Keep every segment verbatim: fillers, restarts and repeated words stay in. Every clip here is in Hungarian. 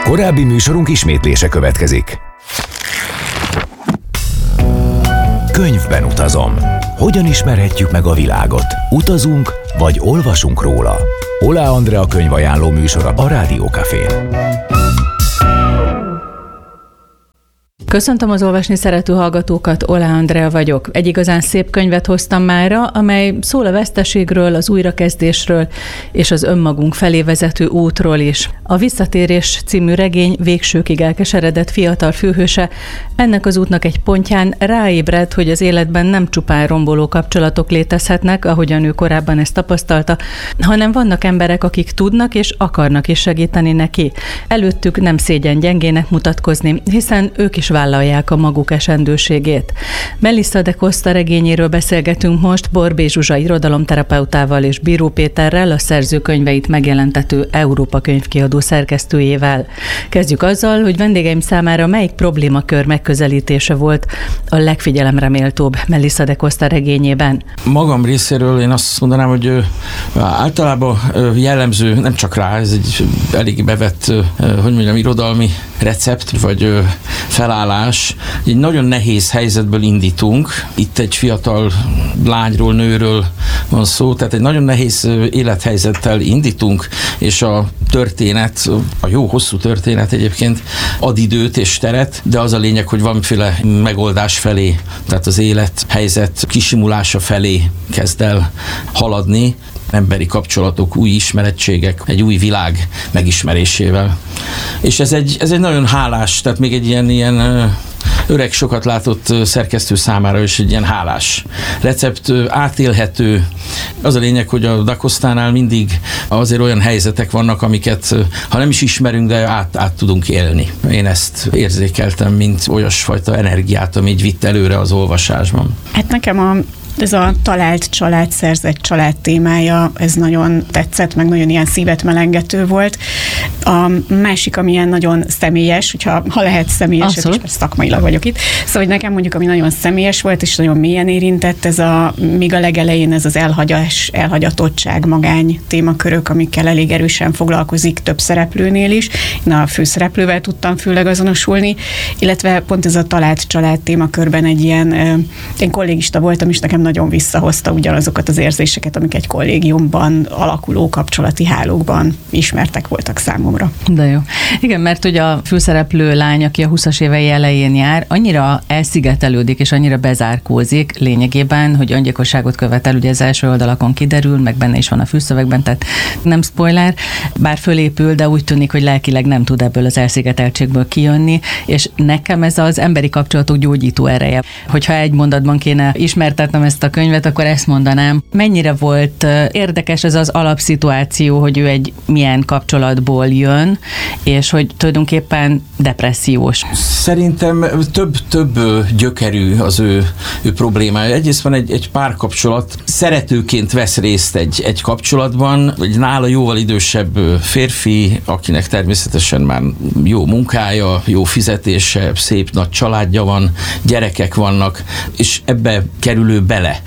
Korábbi műsorunk ismétlése következik. Könyvben utazom. Hogyan ismerhetjük meg a világot? Utazunk, vagy olvasunk róla? Oláh Andrea könyvajánló műsora a Rádió Cafén. Köszöntöm az olvasni szerető hallgatókat, Oláh Andrea vagyok. Egy igazán szép könyvet hoztam mára, amely szól a veszteségről, az újrakezdésről és az önmagunk felé vezető útról is. A Visszatérés című regény végsőkig elkeseredett fiatal főhőse ennek az útnak egy pontján ráébred, hogy az életben nem csupán romboló kapcsolatok létezhetnek, ahogyan ő korábban ezt tapasztalta, hanem vannak emberek, akik tudnak és akarnak is segíteni neki. Előttük nem szégyen gyengének mutatkozni, hiszen ők is vállalják a maguk esendőségét. Melissa de Costa regényéről beszélgetünk most Borbély Zsuzsa irodalomterapeutával és Bíró Péterrel, a szerző könyveit megjelentető Európa könyvkiadó szerkesztőjével. Kezdjük azzal, hogy vendégeim számára melyik problémakör megközelítése volt a legfigyelemre méltóbb Melissa de Costa regényében. Magam részéről én azt mondanám, hogy általában jellemző, nem csak rá, ez egy elég bevett, hogy mondjam, irodalmi recept, vagy felállás. Egy nagyon nehéz helyzetből indítunk. Itt egy fiatal lányról, nőről van szó, tehát egy nagyon nehéz élethelyzettel indítunk, és a történet, a jó hosszú történet egyébként ad időt és teret, de az a lényeg, hogy valamiféle megoldás felé, tehát az élethelyzet kisimulása felé kezd el haladni, emberi kapcsolatok, új ismerettségek, egy új világ megismerésével. És ez egy, ez egy nagyon hálás, tehát még egy ilyen, ilyen öreg, sokat látott szerkesztő számára is egy ilyen hálás recept, átélhető. Az a lényeg, hogy a da Costánál mindig azért olyan helyzetek vannak, amiket, ha nem is ismerünk, de át, át tudunk élni. Én ezt érzékeltem, mint olyasfajta energiát, ami így vitt előre az olvasásban. Hát nekem a Ez a talált család, szerzett család témája, ez nagyon tetszett, meg nagyon ilyen szívet melengető volt. A másik, ami ilyen nagyon személyes, hogyha ha lehet személyes, és szakmailag vagyok itt. Szóval, hogy nekem mondjuk, ami nagyon személyes volt, és nagyon mélyen érintett, ez a, még a legelején ez az elhagyás, elhagyatottság, magány témakörök, amikkel elég erősen foglalkozik több szereplőnél is. Én a főszereplővel tudtam főleg azonosulni, illetve pont ez a talált család témakörben egy ilyen, én kollégista voltam, és nekem nagyon visszahozta ugyanazokat az érzéseket, amik egy kollégiumban alakuló kapcsolati hálókban ismertek voltak számomra. De jó. Igen, mert ugye a főszereplő lány, aki a huszas évei elején jár, annyira elszigetelődik és annyira bezárkózik lényegében, hogy öngyilkosságot követel, ugye az első oldalakon kiderül, meg benne is van a fülszövegben, tehát nem spoiler, bár fölépül, de úgy tűnik, hogy lelkileg nem tud ebből az elszigeteltségből kijönni, és nekem ez az emberi kapcsolatok gyógyító ereje. Hogyha egy mondatban kéne ismertetnem ezt a könyvet, akkor ezt mondanám. Mennyire volt érdekes ez az alapszituáció, hogy ő egy milyen kapcsolatból jön, és hogy tulajdonképpen depressziós. Szerintem több-több gyökerű az ő, ő problémája. Egyrészt van egy, egy párkapcsolat, szeretőként vesz részt egy, egy kapcsolatban, egy nála jóval idősebb férfi, akinek természetesen már jó munkája, jó fizetése, szép nagy családja van, gyerekek vannak, és ebbe kerül bele.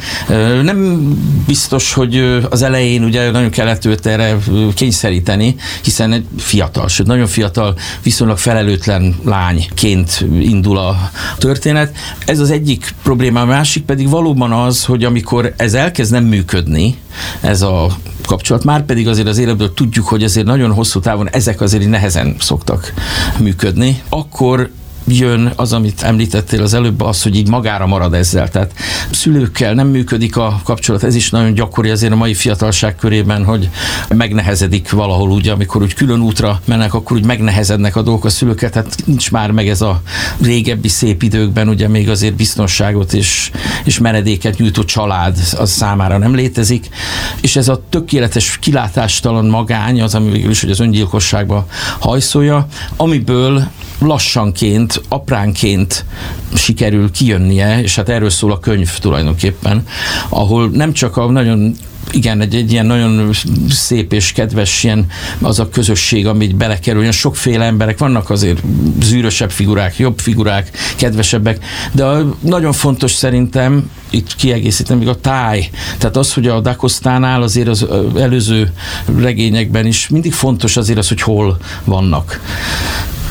Nem biztos, hogy az elején ugye nagyon kellett őt erre kényszeríteni, hiszen egy fiatal, sőt nagyon fiatal, viszonylag felelőtlen lányként indul a történet. Ez az egyik probléma, a másik pedig valóban az, hogy amikor ez elkezd nem működni, ez a kapcsolat, már pedig azért az életből tudjuk, hogy azért nagyon hosszú távon ezek azért nehezen szoktak működni, akkor jön az, amit említettél az előbb, az, hogy így magára marad ezzel. Tehát szülőkkel nem működik a kapcsolat, ez is nagyon gyakori azért a mai fiatalság körében, hogy megnehezedik valahol úgy, amikor úgy külön útra mennek, akkor úgy megnehezednek a dolgok a szülőket, tehát nincs már meg ez a régebbi szép időkben, ugye még azért biztonságot és, és menedéket nyújtó család az számára nem létezik, és ez a tökéletes kilátástalan magány az, ami végül is, hogy az öngyilkosságba hajszolja, amiből lassanként, apránként sikerül kijönnie, és hát erről szól a könyv tulajdonképpen, ahol nem csak a nagyon igen, egy, egy ilyen nagyon szép és kedves ilyen az a közösség, amit belekerül. Olyan sokféle emberek vannak, azért zűrösebb figurák, jobb figurák, kedvesebbek, de a, nagyon fontos szerintem, itt kiegészítem még a táj. Tehát az, hogy a da Costánál azért az előző regényekben is mindig fontos azért az, hogy hol vannak.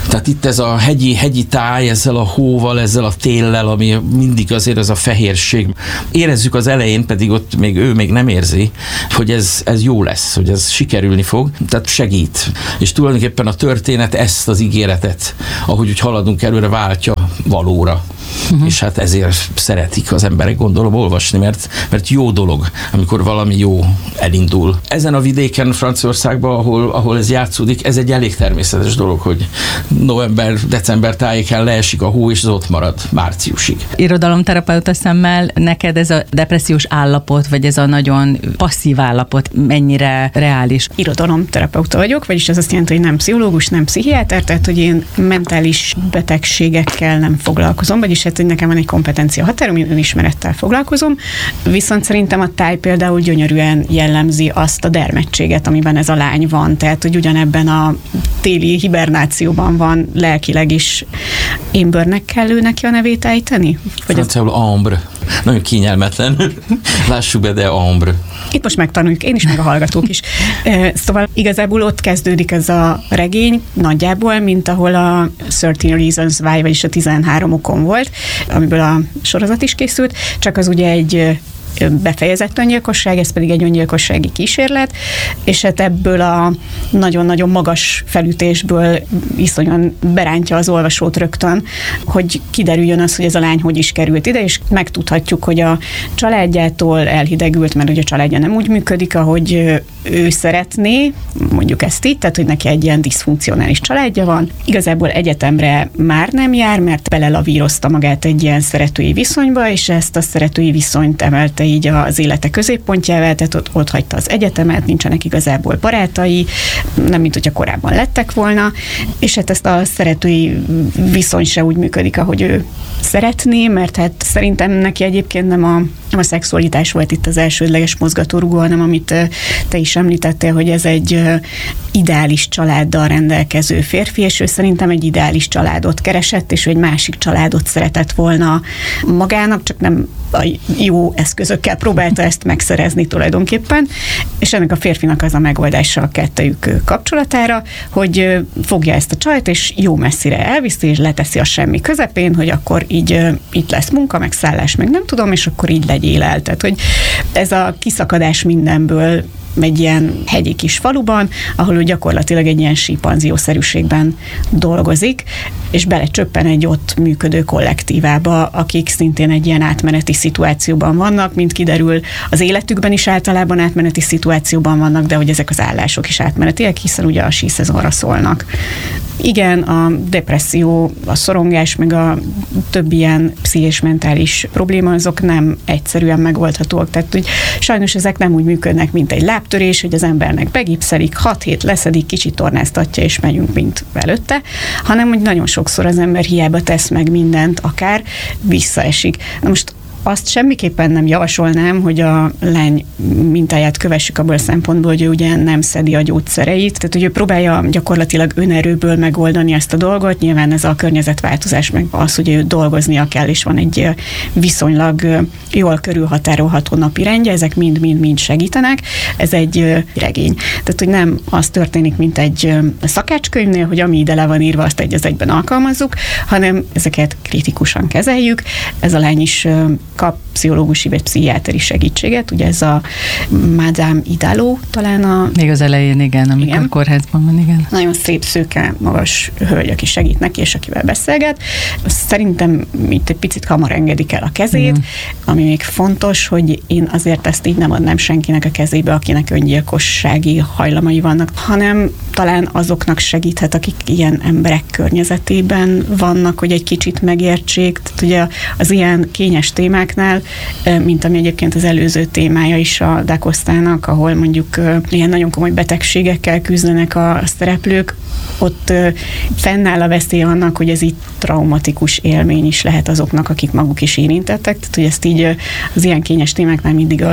Tehát itt ez a hegyi, hegyi táj, ezzel a hóval, ezzel a téllel, ami mindig azért ez a fehérség. Érezzük az elején, pedig ott még ő még nem érzi, hogy ez, ez jó lesz, hogy ez sikerülni fog, tehát segít. És tulajdonképpen a történet ezt az ígéretet, ahogy úgy haladunk előre, váltja valóra. Uh-huh. És hát ezért szeretik az emberek, gondolom, olvasni, mert, mert jó dolog, amikor valami jó elindul. Ezen a vidéken, Franciaországban, ahol, ahol ez játszódik, ez egy elég természetes dolog, hogy november-december tájékán leesik a hó, és az ott marad márciusig. Irodalomterapeuta szemmel neked ez a depressziós állapot, vagy ez a nagyon passzív állapot mennyire reális? Irodalomterapeuta vagyok, vagyis ez azt jelenti, hogy nem pszichológus, nem pszichiáter, tehát hogy én mentális betegségekkel nem foglalkozom, vagyis hát, hogy nekem van egy kompetencia határom, én önismerettel foglalkozom, viszont szerintem a táj például gyönyörűen jellemzi azt a dermedtséget, amiben ez a lány van, tehát hogy ugyanebben a téli hibernációban van lelkileg is. Ambernek kell ő neki a nevét ejteni? Franciául ambre. Nagyon kényelmetlen. Lássuk be, de ambre. Itt most megtanuljuk, én is, meg a hallgatók is. Szóval igazából ott kezdődik ez a regény nagyjából, mint ahol a thirteen Reasons Why, vagyis a tizenhárom okon volt, amiből a sorozat is készült, csak az ugye egy befejezett öngyilkosság, ez pedig egy öngyilkossági kísérlet, és hát ebből a nagyon-nagyon magas felütésből iszonyan berántja az olvasót rögtön, hogy kiderüljön az, hogy ez a lány hogy is került ide, és megtudhatjuk, hogy a családjától elhidegült, mert ugye a családja nem úgy működik, ahogy ő szeretné, mondjuk ezt így, tehát hogy neki egy ilyen diszfunkcionális családja van. Igazából egyetemre már nem jár, mert belelavírozta magát egy ilyen szeretői viszonyba, és ezt a szeretői viszonyt emelte így az élete középpontjával, tehát ott, ott hagyta az egyetemet, nincsenek igazából barátai, nem mint hogyha korábban lettek volna, és hát ezt a szeretői viszony se úgy működik, ahogy ő szeretné, mert hát szerintem neki egyébként nem a, nem a szexualitás volt itt az elsődleges mozgatórugó, hanem amit te is említettél, hogy ez egy ideális családdal rendelkező férfi, és ő szerintem egy ideális családot keresett, és egy másik családot szeretett volna magának, csak nem a jó eszközökkel próbálta ezt megszerezni tulajdonképpen, és ennek a férfinak az a megoldása a kettejük kapcsolatára, hogy fogja ezt a csajt, és jó messzire elviszi, és leteszi a semmi közepén, hogy akkor így itt lesz munka, meg szállás, meg nem tudom, és akkor így legyél el. Tehát, hogy ez a kiszakadás mindenből egy ilyen hegyi kis faluban, ahol ő gyakorlatilag egy ilyen sípanziószerűségben dolgozik, és belecsöppen egy ott működő kollektívába, akik szintén egy ilyen átmeneti szituációban vannak, mint kiderül, az életükben is általában átmeneti szituációban vannak, de hogy ezek az állások is átmenetiek, hiszen ugye a síszezonra szólnak. Igen, a depresszió, a szorongás, meg a több ilyen pszichés mentális probléma, azok nem egyszerűen megoldhatóak. Tehát hogy sajnos ezek nem úgy működnek, mint egy lábtörés, hogy az embernek begipszelik, hat hét leszedik, kicsit tornáztatja, és megyünk, mint előtte, hanem hogy nagyon sokszor az ember hiába tesz meg mindent, akár visszaesik. Na most azt semmiképpen nem javasolnám, hogy a lány mintáját kövessük abból a szempontból, hogy ő ugye nem szedi a gyógyszereit, tehát hogy ő próbálja gyakorlatilag önerőből megoldani ezt a dolgot, nyilván ez a környezetváltozás, meg az, hogy ő dolgoznia kell, és van egy viszonylag jól körülhatárolható napi rendje, ezek mind-mind-mind segítenek, ez egy regény. Tehát, hogy nem az történik, mint egy szakácskönyvnél, hogy ami ide le van írva, azt egy az egyben alkalmazzuk, hanem ezeket kritikusan kezeljük. Ez a lány is kap pszichológusi vagy pszichiáteri segítséget, ugye ez a Madame Idaló talán a... Még az elején, igen, amikor igen. kórházban van, igen. Nagyon szép, szőke, magas hölgy, aki segít neki, és akivel beszélget. Szerintem itt egy picit hamar engedik el a kezét, mm. ami még fontos, hogy én azért ezt így nem adnám senkinek a kezébe, akinek öngyilkossági hajlamai vannak, hanem talán azoknak segíthet, akik ilyen emberek környezetében vannak, hogy egy kicsit megértsék. Tehát ugye az ilyen kényes témáknál, mint ami egyébként az előző témája is a Da Costának, ahol mondjuk ilyen nagyon komoly betegségekkel küzdenek a szereplők, ott fennáll a veszély annak, hogy ez így traumatikus élmény is lehet azoknak, akik maguk is érintettek. Tehát, hogy ezt így az ilyen kényes témáknál mindig a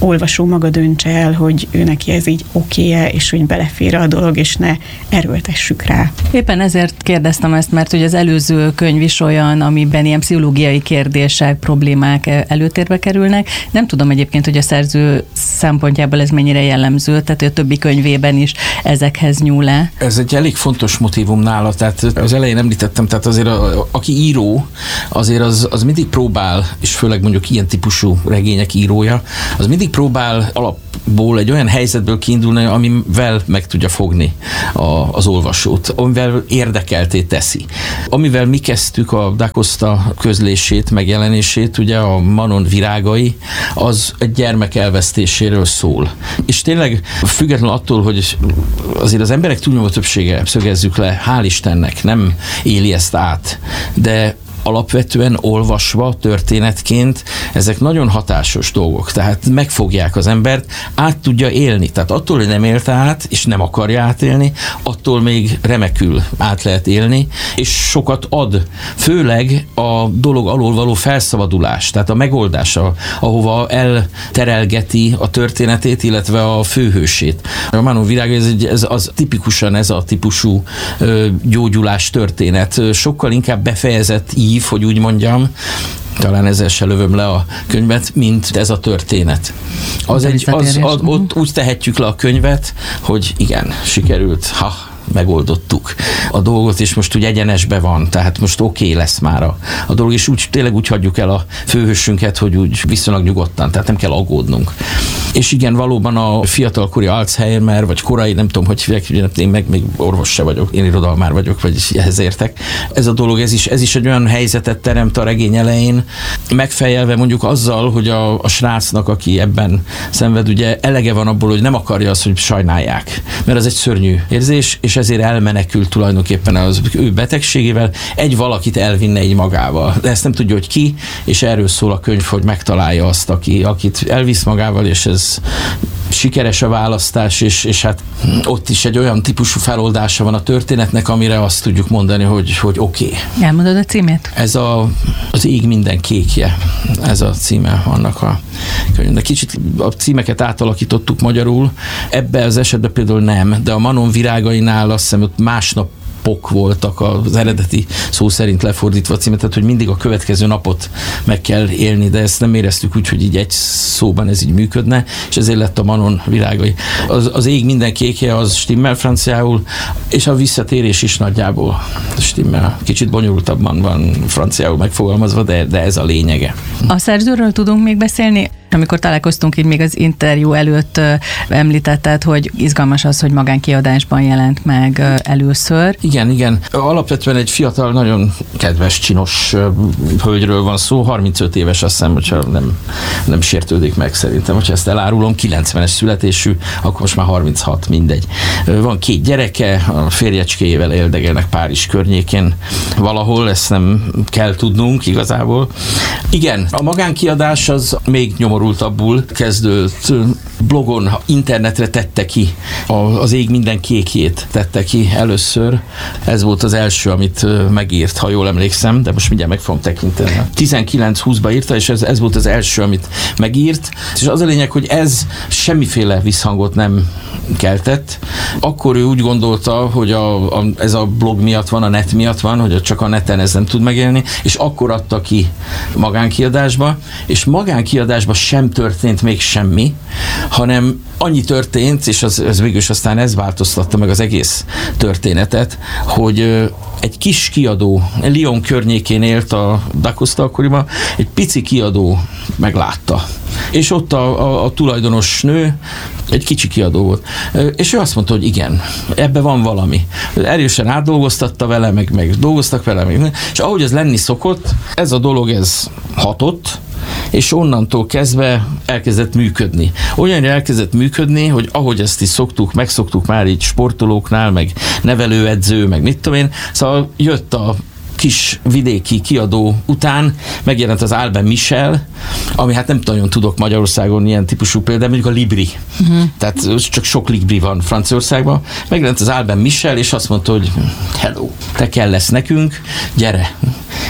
olvasó maga döntse el, hogy ő neki ez így oké-e, és hogy belefér a dolog, és ne erőltessük rá. Éppen ezért kérdeztem ezt, mert hogy az előző könyv is olyan, amiben ilyen pszichológiai kérdések, problémák előtérbe kerülnek. Nem tudom egyébként, hogy a szerző szempontjából ez mennyire jellemző, tehát a többi könyvében is ezekhez nyúl-e. Ez egy elég fontos motívum nála, tehát az elején említettem, tehát azért a, aki író, azért az, az mindig próbál, és főleg mondjuk ilyen típusú regények írója, az mindig próbál alapból egy olyan helyzetből kiindulni, amivel meg tudja fogni a, az olvasót, amivel érdekelté teszi. Amivel mi kezdtük a Da Costa közlését, megjelenését, ugye a Manon virágai, az egy gyermek elvesztéséről szól. És tényleg függetlenül attól, hogy azért az emberek túlnyomó többsége, szögezzük le, hál' Istennek nem éli ezt át, de alapvetően olvasva történetként ezek nagyon hatásos dolgok, tehát megfogják az embert, át tudja élni, tehát attól, hogy nem élte át, és nem akarja átélni, attól még remekül át lehet élni, és sokat ad, főleg a dolog alól való felszabadulás, tehát a megoldása, ahova elterelgeti a történetét, illetve a főhősét. A Manon virága, ez, ez az tipikusan ez a típusú ö, gyógyulás történet, sokkal inkább befejezett ív, hogy úgy mondjam, talán ezzel se lövöm le a könyvet, mint ez a történet. Az egy, az, az, ott úgy tehetjük le a könyvet, hogy igen, sikerült, ha megoldottuk a dolgot, és most úgy egyenesbe van, tehát most oké okay lesz már a, a dolog, és úgy, tényleg úgy hagyjuk el a főhősünket, hogy úgy viszonylag nyugodtan, tehát nem kell aggódnunk. És igen, valóban a fiatalkori Alzheimer, vagy korai, nem tudom, hogy én meg még orvos se vagyok, én irodalmár vagyok, vagy ehhez értek. Ez a dolog, ez is, ez is egy olyan helyzetet teremt a regény elején, megfejelve mondjuk azzal, hogy a, a srácnak, aki ebben szenved, ugye elege van abból, hogy nem akarja azt, hogy sajnálják, mert ez egy szörnyű érzés, és ezért elmenekült tulajdonképpen az ő betegségével, egy valakit elvinne egy magával. De ezt nem tudja, hogy ki, és erről szól a könyv, hogy megtalálja azt, aki, akit elvisz magával, és ez sikeres a választás, és, és hát ott is egy olyan típusú feloldása van a történetnek, amire azt tudjuk mondani, hogy, hogy oké. Okay. Elmondod a címét? Ez a, az ég minden kékje. Ez a címe annak a könyvnek. Kicsit a címeket átalakítottuk magyarul. Ebben az esetben például nem, de a Manon virágainál azt hiszem, ott másnap pok voltak az eredeti szó szerint lefordítva címet, tehát hogy mindig a következő napot meg kell élni, de ezt nem éreztük úgy, hogy így egy szóban ez így működne, és ezért lett a Manon virágai. Az, az ég minden kékje az stimmel franciául, és a visszatérés is nagyjából stimmel. Kicsit bonyolultabban van franciául megfogalmazva, de, de ez a lényege. A szerzőről tudunk még beszélni? Amikor találkoztunk így még az interjú előtt, említetted, hogy izgalmas az, hogy magánkiadásban jelent meg először. Igen, igen. Alapvetően egy fiatal, nagyon kedves, csinos hölgyről van szó, harmincöt éves, azt hiszem, hogyha nem, nem sértődik meg szerintem, hogyha ezt elárulom, kilencvenes születésű, akkor most már harminchat, mindegy. Van két gyereke, a férjecskéjével éldegelnek Párizs környékén valahol, ezt nem kell tudnunk igazából. Igen, a magánkiadás az még nyomorultabbul kezdődött. Blogon, internetre tette ki, az ég minden kékjét tette ki először. Ez volt az első, amit megírt, ha jól emlékszem, de most mindjárt meg fogom tekinteni. tizenkilenc húszba írta, és ez, ez volt az első, amit megírt. És az a lényeg, hogy ez semmiféle visszhangot nem keltett. Akkor ő úgy gondolta, hogy a, a, ez a blog miatt van, a net miatt van, hogy csak a neten ez nem tud megélni, és akkor adta ki magánkiadásba, és magánkiadásba sem történt még semmi, hanem annyi történt, és az, az végül is aztán ez változtatta meg az egész történetet, hogy egy kis kiadó, Lyon környékén élt a Da Costa akkoriban, egy pici kiadó meglátta. És ott a, a, a tulajdonos nő egy kicsi kiadó volt. És ő azt mondta, hogy igen, ebbe van valami. Erősen átdolgoztatta vele, meg, meg dolgoztak vele, meg, és ahogy ez lenni szokott, ez a dolog, ez hatott, és onnantól kezdve elkezdett működni. Olyanra elkezdett működni, hogy ahogy ezt is szoktuk, megszoktuk már így sportolóknál, meg nevelőedző, meg mit tudom én, szóval jött a kis vidéki kiadó után, megjelent az Albin Michel, ami hát nem nagyon tudok Magyarországon ilyen típusú példa, mondjuk a Libri. Uh-huh. Tehát csak sok Libri van Franciaországban. Megjelent az Albin Michel, és azt mondta, hogy hello, te kell lesz nekünk, gyere.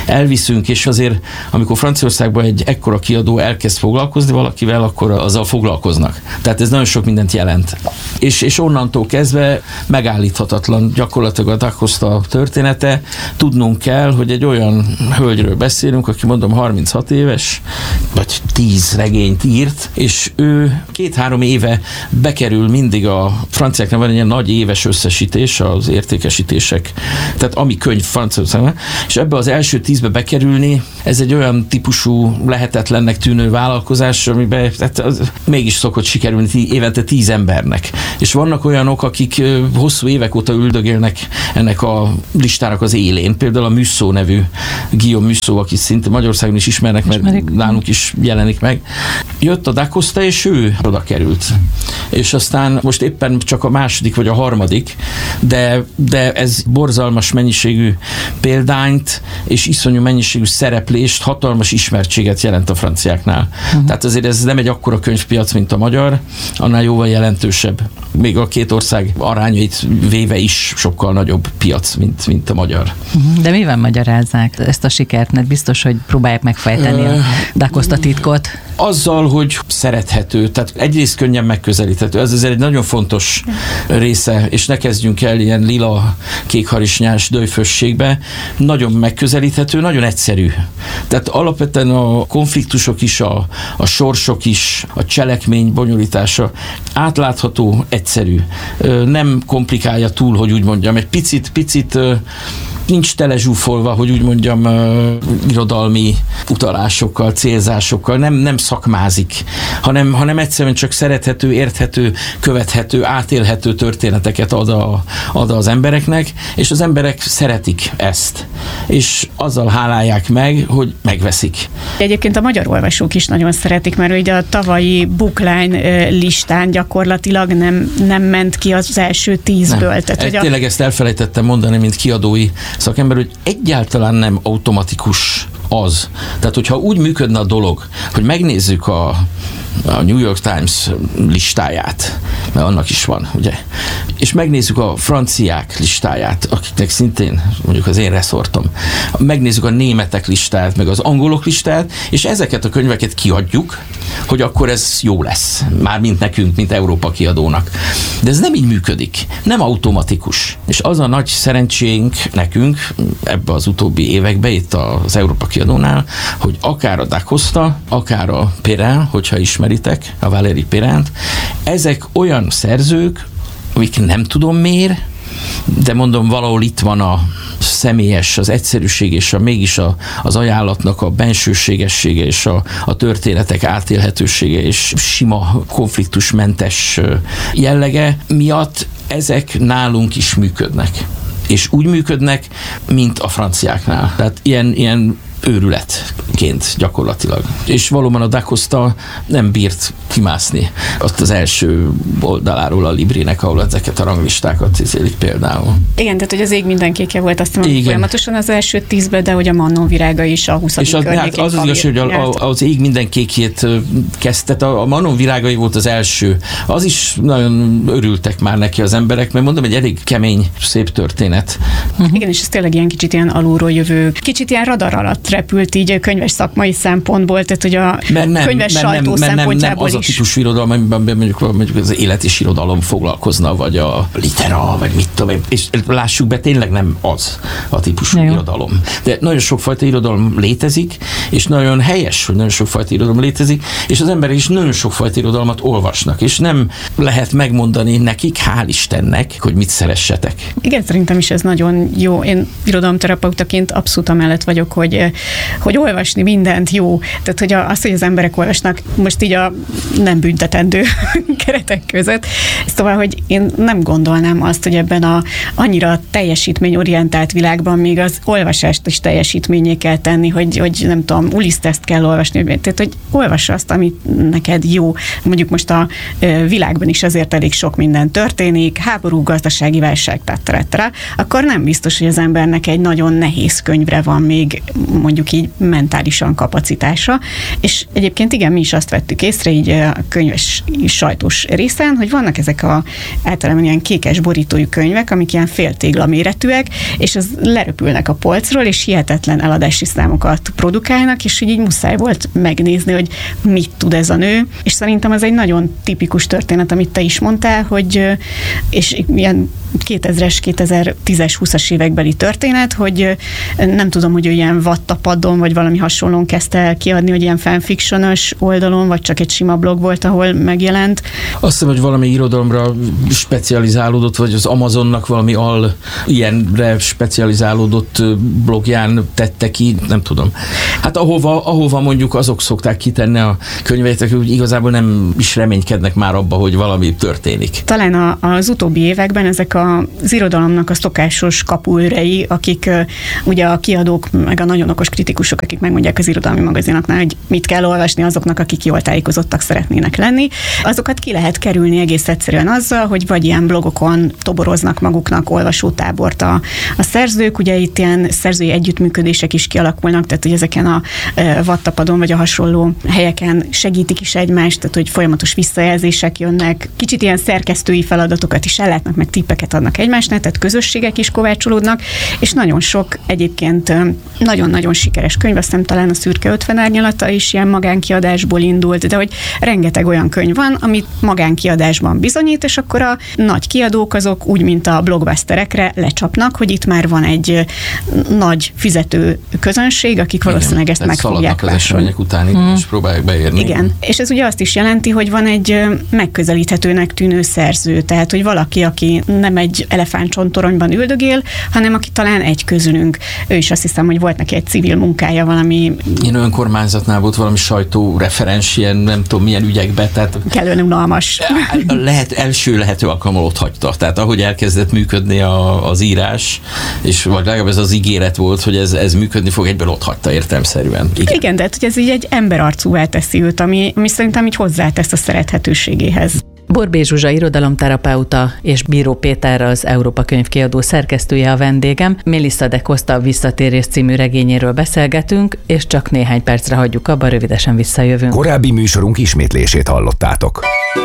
elviszünk, és azért, amikor Franciaországban egy ekkora kiadó elkezd foglalkozni valakivel, akkor azzal foglalkoznak. Tehát ez nagyon sok mindent jelent. És, és onnantól kezdve megállíthatatlan gyakorlatilag a Da Costa története. Tudnunk kell, hogy egy olyan hölgyről beszélünk, aki mondom harminchat éves, vagy tíz regényt írt, és ő két-három éve bekerül mindig a franciáknak van egy ilyen nagy éves összesítés, az értékesítések, tehát ami könyv Franciaországban, és ebbe az első tízbe bekerülni, ez egy olyan típusú lehetetlennek tűnő vállalkozás, amiben tehát az mégis szokott sikerülni tí, évente tíz embernek. És vannak olyanok, akik hosszú évek óta üldögélnek ennek a listának az élén. Például a Musso nevű Guillaume Musso, aki szinte Magyarországon is ismernek, mert Ismerik. nálunk is jelenik meg. Jött a Da Costa, és ő oda került. És aztán most éppen csak a második vagy a harmadik, de, de ez borzalmas mennyiségű példányt és iszonyú mennyiségű szereplést, hatalmas ismertséget jelent a franciáknál. Uh-huh. Tehát azért ez nem egy akkora könyvpiac, mint a magyar, annál jóval jelentősebb. Még a két ország arányait véve is sokkal nagyobb piac, mint, mint a magyar. Uh-huh. De mivel magyarázzák ezt a sikert? Mert biztos, hogy próbálják megfejteni uh, a Da Costa titkot. Azzal, hogy szerethető, tehát egyrészt könnyen megközelíthető. Ez azért egy nagyon fontos része, és ne kezdjünk el ilyen lila, kékharisnyás döjfösségbe. Nagyon megközelíthető, nagyon egyszerű. Tehát alapvetően a konfliktusok is, a, a sorsok is, a cselekmény bonyolítása átlátható, egyszerű. Nem komplikálja túl, hogy úgy mondjam. Egy picit, picit nincs telezsúfolva, hogy úgy mondjam, irodalmi utalásokkal, célzásokkal, nem, nem szakmázik, hanem, hanem egyszerűen csak szerethető, érthető, követhető, átélhető történeteket ad, a, ad az embereknek, és az emberek szeretik ezt. És azzal hálálják meg, hogy megveszik. Egyébként a magyar olvasók is nagyon szeretik, mert ugye a tavalyi Bookline listán gyakorlatilag nem, nem ment ki az első tízből. Nem. Tehát, hogy tényleg a... ezt elfelejtettem mondani, mint kiadói szakember, hogy egyáltalán nem automatikus az. Tehát, hogyha úgy működne a dolog, hogy megnézzük a, a New York Times listáját, mert annak is van, ugye, és megnézzük a franciák listáját, akiknek szintén mondjuk az én reszortom, megnézzük a németek listáját, meg az angolok listáját, és ezeket a könyveket kiadjuk, hogy akkor ez jó lesz. Mármint nekünk, mint Európa kiadónak. De ez nem így működik. Nem automatikus. És az a nagy szerencsénk nekünk ebbe az utóbbi években, itt az Európa kiadónál, hogy akár a Da Costa, akár a Perrin, hogyha ismeritek, a Valéry Perrint, ezek olyan szerzők, akik nem tudom miért, de mondom, valahol itt van a személyes, az egyszerűség és a, mégis a, az ajánlatnak a bensőségessége és a, a történetek átélhetősége és sima konfliktusmentes jellege miatt ezek nálunk is működnek. És úgy működnek, mint a franciáknál. Tehát ilyen, ilyen őrületként gyakorlatilag. És valóban a Da Costa nem bírt kimászni ott az első oldaláról a Librinek, ahol ezeket a ranglistákat cizélik például. Igen, tehát hogy az Ég minden kékje volt azt mondom, folyamatosan az első tízben, de hogy a Mannon virága is a huszadik És az, hát az az igaz, hogy a, a, az Ég minden kékjét kezdte, a, a Mannon virágai volt az első. Az is nagyon örültek már neki az emberek, mert mondom, egy elég kemény, szép történet. Uh-huh. Igen, és ez tényleg ilyen kicsit ilyen alulról jövő, kicsit ilyen radar alatt repült így könyves szakmai szempontból, tehát hogy a nem, könyves sajtó nem, szempontjából nem, nem az is. A típusú irodalom, amiben mondjuk, mondjuk az élet és irodalom foglalkozna, vagy a litera, vagy mit tudom, és lássuk be, tényleg nem az a típusú Jó. irodalom. De nagyon sokfajta irodalom létezik, és nagyon helyes, hogy nagyon sokfajta irodalom létezik, és az emberek is nagyon sokfajta irodalmat olvasnak, és nem lehet megmondani nekik, hál' Istennek, hogy mit szeressetek. Igen, szerintem is ez nagyon jó. Én irodalomterapeutaként abszolút amellett vagyok, hogy hogy olvasni mindent jó. Tehát, hogy az, hogy az emberek olvasnak most így a nem büntetendő keretek között. Szóval, hogy én nem gondolnám azt, hogy ebben a annyira teljesítményorientált világban még az olvasást is teljesítményé kell tenni, hogy, hogy nem tudom, Ulisszeszt kell olvasni. Tehát, hogy olvass azt, ami neked jó. Mondjuk most a világban is azért elég sok minden történik, háború, gazdasági válság, tetre, akkor nem biztos, hogy az embernek egy nagyon nehéz könyvre van még mondjuk mondjuk így mentálisan kapacitása, és egyébként igen, mi is azt vettük észre így a könyves sajtós részen, hogy vannak ezek a általában ilyen kékes borítójú könyvek, amik ilyen fél tégla méretűek, és az leröpülnek a polcról, és hihetetlen eladási számokat produkálnak, és így muszáj volt megnézni, hogy mit tud ez a nő, és szerintem ez egy nagyon tipikus történet, amit te is mondtál, hogy és ilyen kétezres, kétezer-tízes, húszas évekbeli történet, hogy nem tudom, hogy ő ilyen Wattapadon, vagy valami hasonlón kezdte el kiadni, hogy ilyen fanfiction-ös oldalon, vagy csak egy sima blog volt, ahol megjelent. Azt hiszem, hogy valami irodalomra specializálódott, vagy az Amazonnak valami al ilyenre specializálódott blogján tette ki, nem tudom. Hát ahova, ahova mondjuk azok szokták kitenni a könyveitek, hogy igazából nem is reménykednek már abba, hogy valami történik. Talán a, az utóbbi években ezek az irodalomnak a szokásos kapuőrei, akik uh, ugye a kiadók, meg a nagyon okos kritikusok, akik megmondják az irodalmi magazinoknál, hogy mit kell olvasni azoknak, akik jól tájékozottak szeretnének lenni, azokat ki lehet kerülni egész egyszerűen azzal, hogy vagy ilyen blogokon toboroznak maguknak olvasótábort a, a szerzők, ugye itt ilyen szerzői együttműködések is kialakulnak, tehát hogy ezeken a uh, Wattapadon vagy a hasonló helyeken segítik is egymást, tehát hogy folyamatos visszajelzések jönnek, kicsit ilyen szerkesztői feladatokat is ellátnak, meg tippeket adnak egymásnak, tehát közösségek is kovácsolódnak, és nagyon sok egyébként nagyon-nagyon sikeres könyv, aztán talán a Szürke ötven árnyalata is ilyen magánkiadásból indult, de hogy rengeteg olyan könyv van, amit magánkiadásban bizonyít, és akkor a nagy kiadók azok úgy, mint a blockbusterekre lecsapnak, hogy itt már van egy nagy fizető közönség, akik valószínűleg ezt meg fogják vásárolni. Utáni hmm. és próbálják beérni. Igen, és ez ugye azt is jelenti, hogy van egy megközelíthetőnek tűnő szerző, tehát hogy valaki, aki nem egy elefántcsontoronyban üldögél, hanem aki talán egy közülünk. Ő is azt hiszem, hogy volt neki egy civil munkája valami... Én önkormányzatnál volt valami sajtóreferens, ilyen nem tudom milyen ügyekbe, tehát... Kellően unalmas. Lehet, első lehető alkalommal ott hagyta. Tehát ahogy elkezdett működni a, az írás, és vagy legalább ez az ígéret volt, hogy ez, ez működni fog, egyből ott hagyta értelemszerűen. Igen, Igen de hogy ez így egy emberarcúvá teszi őt, ami, ami szerintem így hozzátesz a szerethetőségéhez. Borbély Zsuzsa irodalomterapeuta és Bíró Péter az Európa Könyvkiadó szerkesztője a vendégem. Melissa de Costa Visszatérés című regényéről beszélgetünk, és csak néhány percre hagyjuk abba, rövidesen visszajövünk. Korábbi műsorunk ismétlését hallottátok.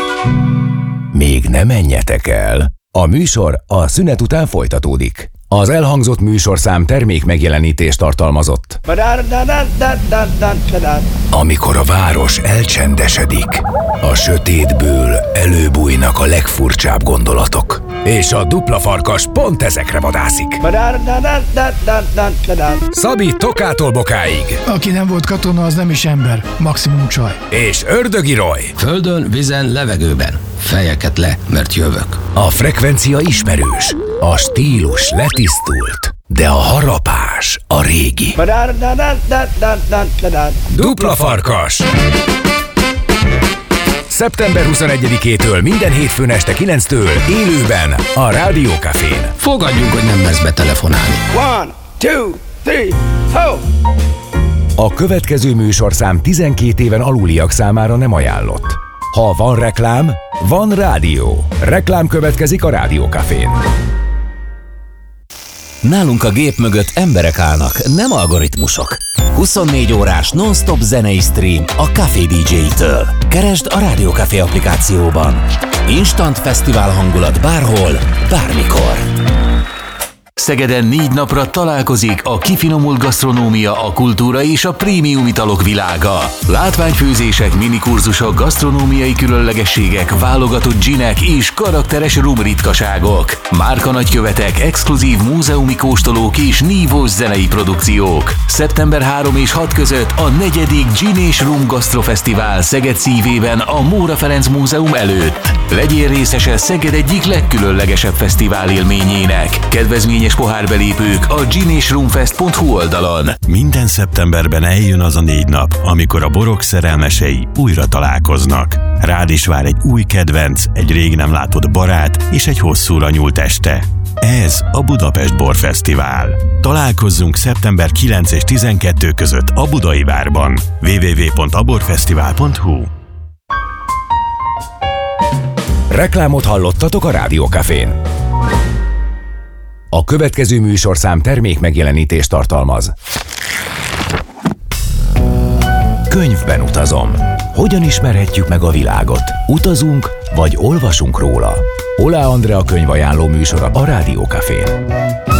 Még ne menjetek el! A műsor a szünet után folytatódik. Az elhangzott műsorszám termék megjelenítést tartalmazott. Amikor a város elcsendesedik, a sötétből előbújnak a legfurcsább gondolatok. És a dupla farkas pont ezekre vadászik. Szabi Tokától Bokáig. Aki nem volt katona, az nem is ember, maximum csaj. És Ördögi Roy. Földön, vízen, levegőben. Fejeket le, mert jövök. A frekvencia ismerős, a stílus letisztult, de a harapás a régi. Dupla farkas. szeptember huszonegyedikétől minden hétfőn este kilenctől élőben a Rádió Cafén. Fogadjunk, hogy nem mersz betelefonálni. One, two, three, ho! A következő műsorszám tizenkét éven aluliak számára nem ajánlott. Ha van reklám, van rádió. Reklám következik a Rádió Cafén. Nálunk a gép mögött emberek állnak, nem algoritmusok. huszonnégy órás non-stop zenei stream a Café dé dzsé-től. Keresd a Rádió Café applikációban. Instant fesztivál hangulat bárhol, bármikor. Szegeden négy napra találkozik a kifinomult gasztronómia, a kultúra és a prémium italok világa. Látványfőzések, minikurzusok, gasztronómiai különlegességek, válogatott ginek és karakteres rum ritkaságok. Márkanagykövetek, exkluzív múzeumi kóstolók és nívós zenei produkciók. szeptember harmadika és hatodika között a negyedik Gin és Rum Gasztrofesztivál Szeged szívében a Móra Ferenc Múzeum előtt. Legyél részese Szeged egyik legkülönlegesebb fesztivál élményének. Kedvezményes pohárbelépők a gin és rumfest pont hu oldalon. Minden szeptemberben eljön az a négy nap, amikor a borok szerelmesei újra találkoznak. Rád is vár egy új kedvenc, egy rég nem látott barát és egy hosszúra nyúlt este. Ez a Budapest Borfesztivál. Találkozzunk szeptember kilencedike és tizenkettedike között a Budai Várban. double-u double-u double-u pont a borfesztivál pont hu. Reklámot hallottatok a Rádió Cafén. A következő műsorszám termék megjelenítést tartalmaz. könyvben utazom. Hogyan ismerhetjük meg a világot? Utazunk, vagy olvasunk róla? Oláh Andrea könyvajánló műsora a Rádió Cafén.